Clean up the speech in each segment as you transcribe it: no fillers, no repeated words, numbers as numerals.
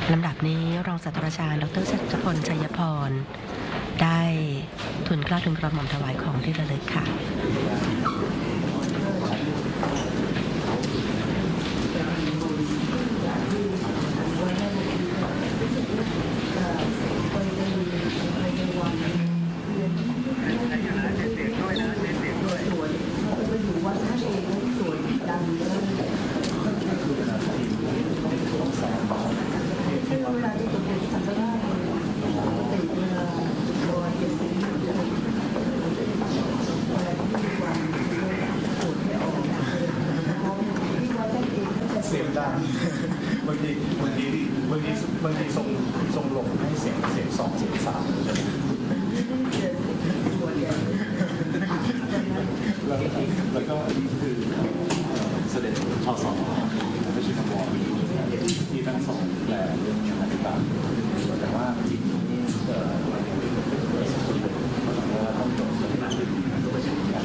ลำดับนี้รองศาสตราจารย์ดร.ชัชพล ชัยพรได้ทูลเกล้าทูลกระหม่อมถวายของที่ระลึกค่ะเสียงดังบางทีส่งลงให้เสียงสองเสียงสามแล้วก็อันนี้คือเสด็จชสไม่ใช่คำบอกที่ทั้งสองแปลเรื่องต่างๆแต่ว่าจริงๆนี่ต้องจบสถานะก็ไม่ใช่การ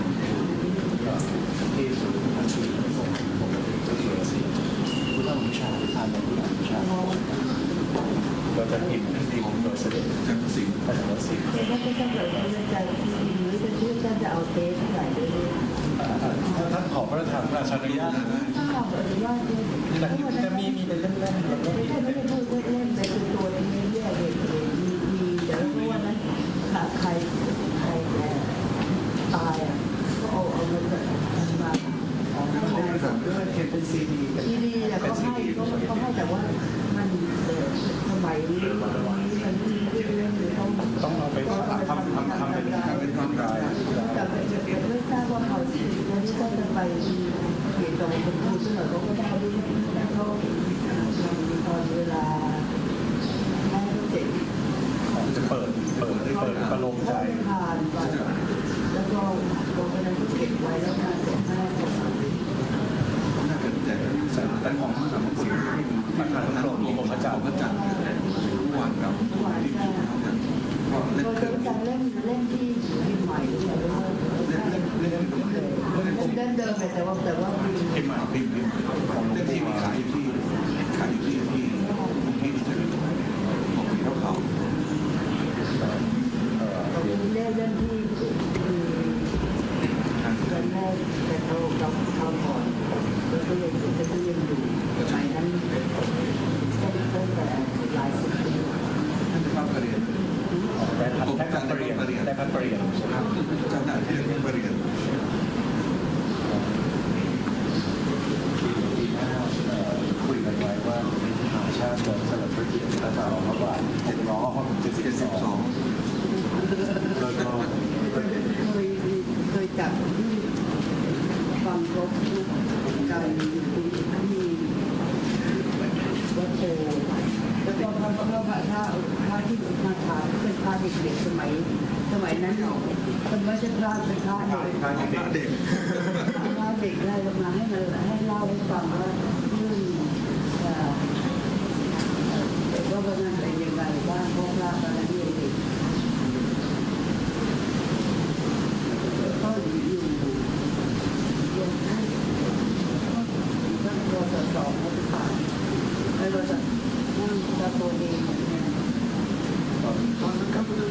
ที่สุดที่ส่งก็คือพุทธวิชาที่ทานในพุทธวิชาเราจะพิมพ์โดยเสด็จจังสิงห์พระนรสิงห์ถ้าจะเกิดความใจหรือจะเชื่อจะเอาเทสเท่าไหร่เลยถ้าท่านขอพระราชทานราชานุญาตถ้าขออนุญาตจะมีเป็นเล่มๆแล้วก็มีไม่ได้พูดเล่นๆแต่คือตัวนี้เรียกเด็กมีเดี๋ยวรู้ว่านั้นใครตายอ่ะก็เอาเงินมาเขาไม่สั่งด้วยเขียนเป็นซีดีแต่เขาให้แต่ว่ามันสมัยนี้มันเรื่องต้องเอาไปทำเป็นทำกายแต่ไม่ทราบว่าเขาวันนี้ก็จะไปเขียนตรงเป็นผู้ซึ่งเราก็ได้ด้วยแล้วก็ตอนเวลาได้เจ็ดจะเปิดประโลมใจผ่านไปแล้วก็วันนั้นเก็บไว้แล้วมาเสร็จหน้าน่าจะแต่ของทั้งสามสิ่งที่มันทำโปรดของพระเจ้าทุกวันครับก็จะเล่นที่ใหม่ด้วยเล่นเดิมแต่ว่าพิมพ์ใหม่พิมพ์ของเล่นที่ขายที่ของเขาเล่นที่แรกแต่เขาก่อนแล้วก็ยังอยู่สมัยนั้นตั้งแต่หลายสิบปีท่านจะเข้าเรียนได้พันเรียนใช่ไหมเจ้าหน้าที่เรียนเรียนปีหน้าคุยกันไว้ว่าชาติจะเสนอพระเกียรติพระเจ้าพระบาท772แล้วก็เคยจับฟังรบการอยู่ที่วัดโพแล้วก็พระที่มาถามเป็นพระเด็กๆสมัยนั้นเป็นไม่ใช่พระเป็นพระเด็กพระเด็กได้ลงมาให้เล่าให้ฟังว่าเรื่องว่าวันนั้นเป็นยังไงบ้างเพราะพระอะไรนี่เด็กก็อยู่ยังให้ท่านรอสองนักศึกษาแล้วเราจะนั่งตะโกนเองเนี่ยตอนนั้นครับเรื่อง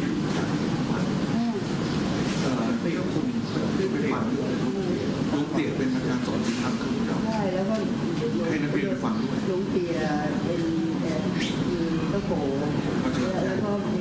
ที่คุณที่ไปฟังลุงเตี๋ยเป็นอาจารย์สอนที่ทำขึ้นเราใช่แล้วก็ให้นักเรียนฟังด้วยลุงเตี๋ยเป็นตะโกแล้วก็มี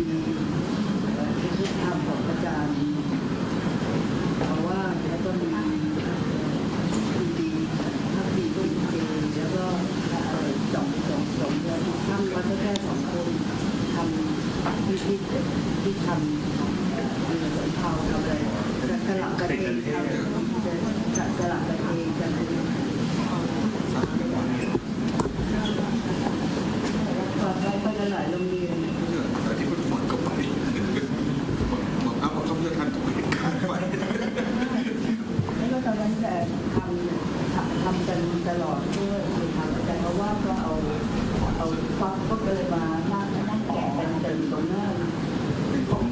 พุทธธรรมของอาจารย์บอกว่าแล้วก็มีดีทักดีก็ดีแล้วก็สองแล้วทั้งวัดแค่2 คนทำที่ทำสนเทาทำอะไรกระหล่ำกระเทยกระหล่ำกระเทยกันไปกันหลายโรงเรียนที่มันฝังก็ไปบอกเอาเขาเลือกท่านก็ไปการไปแล้วก็ตอนนั้นแต่ทำกันตลอดด้วยทำแต่เพราะว่าก็เอาฟักก็เลยมานั่งแกะกันเดินตรงหน้าเป็นของ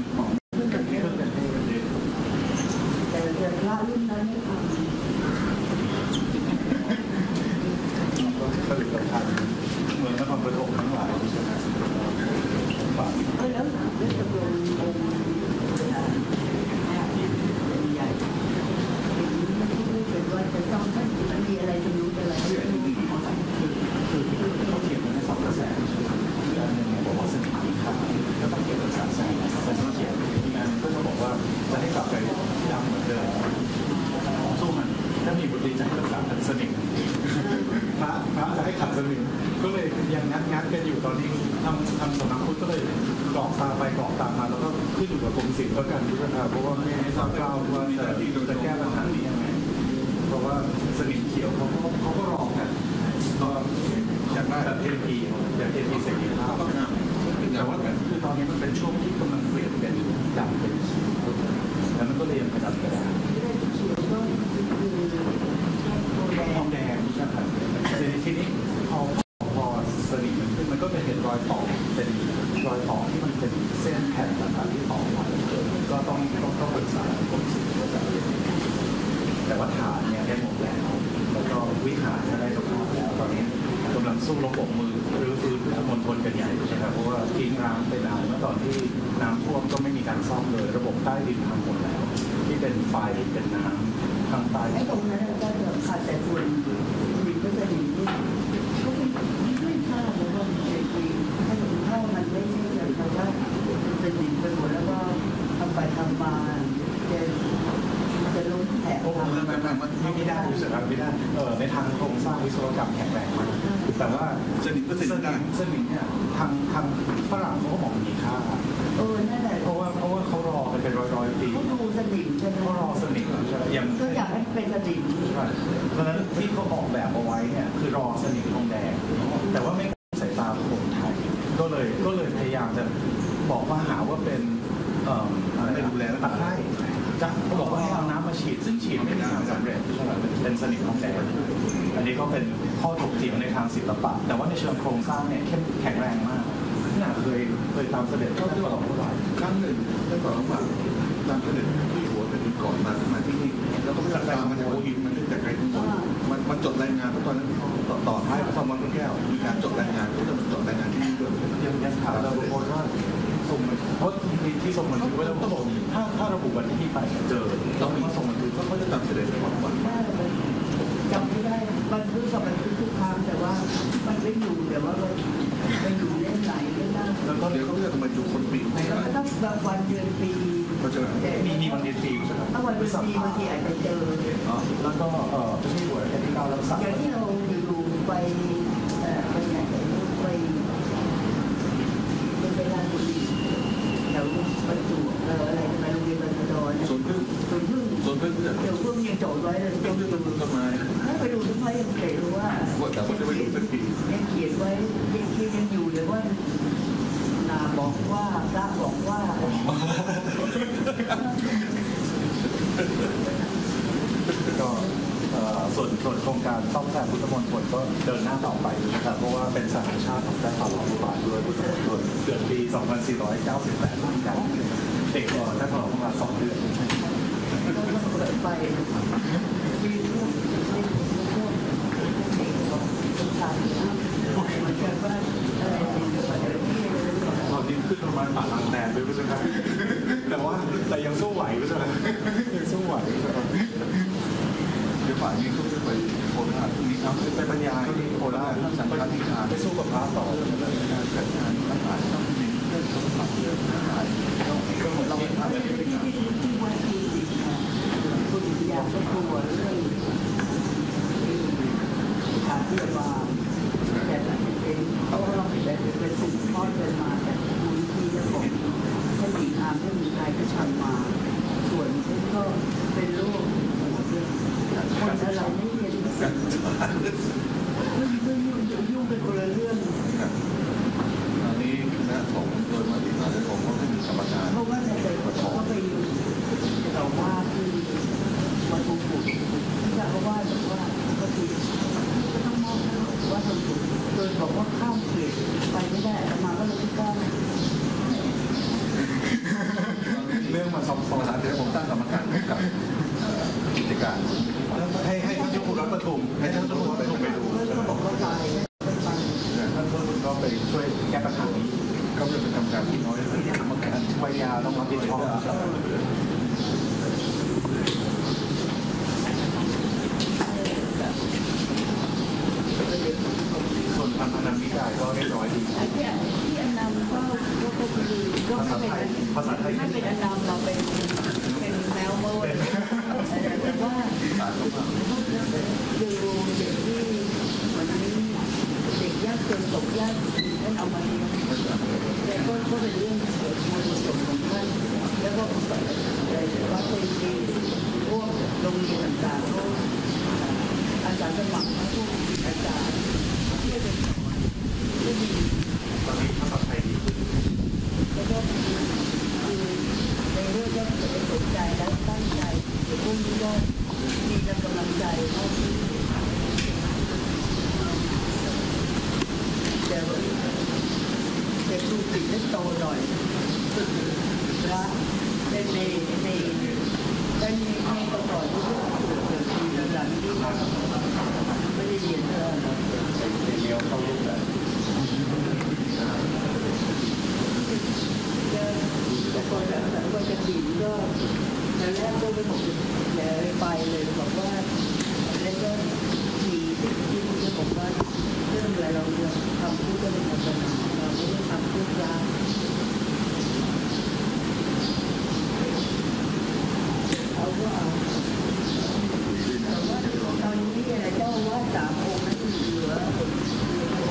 แต่พระรุ่นนั้นไม่ทำผลิตภัณฑ์เมืองนครปฐมมีบทดีใจกับขัดสนิมพระจะให้ขัดสนิมก็เลยยังงัดกันอยู่ตอนนี้ทำสำนักพุทธก็เลยกรอกตาไปกรอกตามมาแล้วก็ขึ้นอยู่กับกรมศิลป์แล้วกันทุกท่านเพราะว่าไม่ทราบคร่าวว่าจะแก้ปัญหานี้ยังไงเพราะว่าสนิมเขียวเขาก็รองกันก็อยากได้แบบเทพีอยากเทพีเสรีภาพแต่ว่าคือตอนนี้มันเป็นช่วงที่กำลังเปลี่ยนเป็นดำเป็นเขียวแล้วมันก็เลยยังกระดับกระดาทองแดงนะครับทีนี้พอสนิมมันขึ้นมันก็จะเห็นรอยต่อเป็นรอยต่อที่มันเป็นเส้นแผ่นต่างๆที่ต่อมาก็ต้องปรึกษากรมศิลป์ว่าจะเรียนแต่ว่าฐานเนี่ยได้หมดแล้วก็วิหารได้สมบูรณ์แล้วตอนนี้กำลังสู้ระบบมือหรือฟื้นมณฑลกันใหญ่ใช่ไหมเพราะว่าทิ้งร้างไปนานเมื่อตอนที่น้ำท่วมก็ไม่มีการซ่อมเลยระบบใต้ดินทำหมดแล้วที่เป็นไฟเป็นน้ำทางใต้ไอ้ตรงนั้นก็จะขาดแต่ส่วนมีก็จะดีที่ก็ไม่ทราบเลยว่ามันเป็นปีถ้าถึงถ้ามันไม่ใช่แบบว่าเป็นดินไปหมดแล้วก็ทำไปทำมาจะล้มแผลโอ้ไม่ได้อยู่สถานไม่ได้ในทางโครงสร้างวิศวกรรมแข็งแรงมากแต่ว่าสนิมเนี่ยทางฝรั่งเขาก็บอกมีค่านั่นแหละเพราะว่าเขารอกันเป็นร้อยปีเขาดูสนิมใช่ไหมเขารอสนิมใช่ไหมอย่างก็อยากให้เป็นสนิมเพราะฉะนั้นที่เขาออกแบบเอาไว้เนี่ยคือรอสนิมทองแดงแต่ว่าไม่สายตาคนไทยก็เลยพยายามจะบอกว่าหาว่าเป็นไม่ดูแลตะไคร้เขาบอกว่าให้เอาน้ำมาฉีดซึ่งฉีดไม่ได้สำเร็จเป็นสนิมทองแดงอันนี้ก็เป็นข้อถกเถียงในทางศิลปะแต่ว่าในเชิงโครงสร้างเนี่ยแข็งแรงมากน่าเคยตามเสด็จก็ที่ว่าเท่าไหร่ครั้งหนึ่งได้ก่อนระหว่างตามเสด็จที่หัวเป็นก่อนมาที่นี่แล้วก็ไม่ตามมันจะโออินมันจะไกลทั้งหมดมันจดรายงานเพราะตอนนั้นต่อท้ายพระธรรมวัดแก้วมีการจดรายงานก็จะจดรายงานที่นี่ด้วยยังถามเราโพสว่าส่งเพราะที่ส่งมันคือว่าต้องบอกถ้าระบุวันที่ไปเจอต้องมีส่งมันคือเขาจะตามเสด็จก่อนวันจำไม่ได้บันทึกกับบันทึกทุกครั้งแต่ว่ามันไม่อยู่แต่ว่ามันอยู่เล่นไหนเล่นนั่นแล้วก็เดี๋ยวเขาจะมาอยู่คนปีแล้วก็ต้องบางวันเดือนปีก็จะมีวันเดือนปีใช่ไหมถ้าวันเดือนปีบางทีอาจจะเจอแล้วก็ไม่ใช่หัวแค่ที่9รักษาอย่างที่เราอยู่ไปไหนไปราชบุรีแถวประจวบอะไรไปโรงเรียนบรรพตสวนพึ่งเดี๋ยวพึ่งยังโจทย์ไว้เลยต้องดูต้นไม้ถ้าไปดูต้นไม้ยังเห็นว่าแต่ว่าจะไม่ดูเป็นปียังเขียนไว้ยังอยู่เลยว่านาบอกว่าพระบอกว่าก็ส่วนโครงการซ่อมแซมพุทธมณฑลก็เดินหน้าต่อไปนะครับเพราะว่าเป็นสหชาติของได้ความรู้บาทด้วยพุทธมณฑลเกิดปี 2498เหมือนกันเด็กได้ความรู้มา2 เดือนก็ต้องเปิดไปมีพวกศึกษาเหมือนกันว่าอะไรตอนนี้ขึ้นประมาณ8 ล้านแดนด้วยใช่ไหมแต่ยังสู้ไหวใช่ไหมยังสู้ไหวเดี๋ยวฝ่ายนี้เขาจะไปโคราชพรุ่งนี้ครับไปบรรยายที่โคราชสังฆทานไปสู้กับพระต่อเรื่องการจัดงานอาหารต้องมีเรื่องสมบัติเรื่องอาหารต้องเราไปทำอะไรเป็นที่ว่าที่คุณอยากจะกลัวเรื่องการที่ว่าแต่เป็นเพราะเราเป็นสิ่งทอดเดินมาจากมูลที่แล้วผมถ้าหญิงอาไม่มีใครก็ชันมาส่วนที่ก็เป็นโรคคนอะไรไม่เรียนยุ่งเป็นคนละเรื่องอันนี้คณะของโดยมติคณะของเขาไม่มีกรรมการเพราะว่าในใจเขาไปเราว่าที่วัดมงกุฎที่จะเขาว่าแบบว่าก็คือก็ต้องมองว่าทำถูกโดยบอกว่าข้ามเขตไปไม่ได้มาก็เลยไม่กล้าเรื่องมาซับซ้อนเดี๋ยวผมตั้งกรรมการกับกิจการให้ท่านเจ้าคุณรัฐประทุมให้ท่านเจ้าคุณรัฐประทุมไปดูก็บอกว่าไปท่านเอามาเลี้ยงแต่ก็เป็นเรื่องมรดกของท่านแล้วก็วัดเป็นพวกโรงเรียนต่างๆเขาอาสาสมัครและพวกอาจารย์ที่เป็นก็ดีตอนนี้ภาษาไทยดีขึ้นแล้วก็คือในเรื่องก็สนใจและตั้งใจเดี๋ยวพวกนี้ก็มีกำลังใจเท่าที่แต่ดูติดให้โตหน่อยนะในได้มีประกอบที่หลังที่ไม่ได้เรียนเท่าไหร่ในเลี้ยวเข้ารูปแบบแต่ก่อนแล้วก็จะบินก็ตอนแรกก็ไม่บอกอย่าไปเลยบอกว่าแล้วก็มีที่มันจะบอกว่าเรื่องอะไรเราทำพูดก็เป็นศาสนา